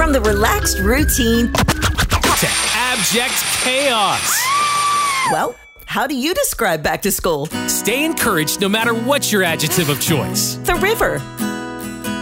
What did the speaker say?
From the relaxed routine to abject chaos. Well, how do you describe back to school? Stay encouraged no matter what's your adjective of choice. The river,